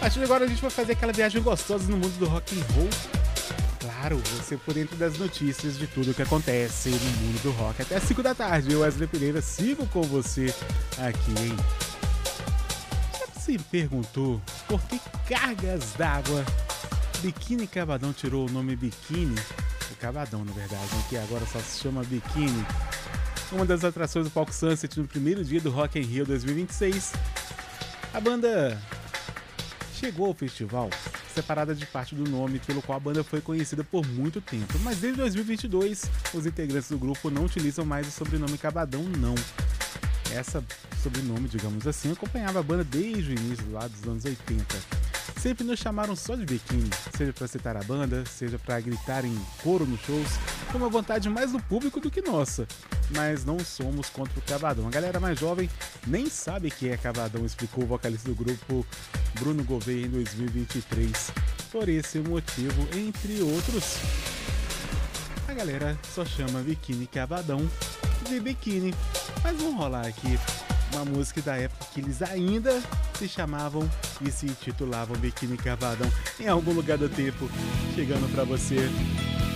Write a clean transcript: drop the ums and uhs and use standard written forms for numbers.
partir de agora a gente vai fazer aquela viagem gostosa no mundo do rock and roll. Claro, você por dentro das notícias de tudo que acontece no mundo do rock. Até às 5 da tarde, eu, Wesley Pereira, sigo com você aqui, hein? Já se perguntou por que cargas d'água Biquíni Cavadão tirou o nome Biquíni? O Cavadão, na verdade, que agora só se chama Biquíni. Uma das atrações do palco Sunset no primeiro dia do Rock in Rio 2026. A banda chegou ao festival separada de parte do nome pelo qual a banda foi conhecida por muito tempo, mas desde 2022 os integrantes do grupo não utilizam mais o sobrenome Cavadão, não. Essa sobrenome, digamos assim, acompanhava a banda desde o início lá dos anos 80. Sempre nos chamaram só de Biquíni, seja para citar a banda, seja para gritar em coro nos shows, foi uma vontade mais do público do que nossa. Mas não somos contra o Cavadão. A galera mais jovem nem sabe que é Cavadão, explicou o vocalista do grupo Bruno Gouveia em 2023. Por esse motivo, entre outros, a galera só chama Biquíni Cavadão de Biquíni. Mas vamos rolar aqui uma música da época que eles ainda se chamavam e se intitulavam Biquíni Cavadão, em algum lugar do tempo, chegando pra você.